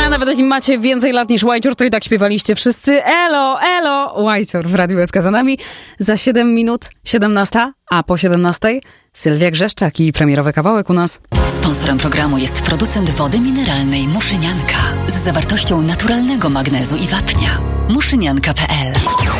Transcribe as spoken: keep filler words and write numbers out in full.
A nawet jeśli macie więcej lat niż Łajcior, to i tak śpiewaliście wszyscy elo, elo, Łajcior w Radiu S K za nami. Za siedem minut siedemnasta, a po siedemnastej Sylwia Grzeszczak i premierowy kawałek u nas. Sponsorem programu jest producent wody mineralnej Muszynianka z zawartością naturalnego magnezu i wapnia. muszynianka kropka p l